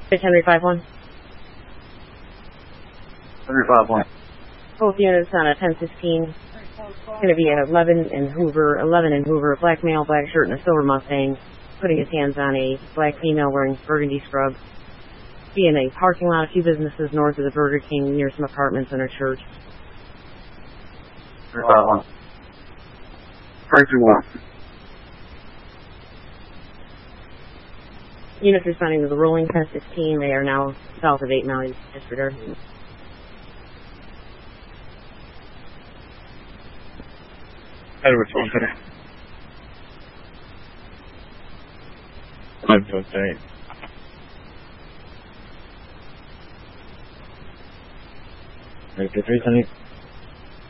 Henry 5-1. Henry 5-1. Both units on a 1016. Going to be an 11 in Hoover, black male, black shirt, and a silver Mustang, putting his hands on a black female wearing burgundy scrub. Be in a parking lot, a few businesses north of the Burger King, near some apartments and a church. Henry 5-1. Frank 2-1. Units responding to the rolling 1016. They are now south of 8 Mile. Disregard. Edward 1 today. 5-8. Right, 3 Sunny.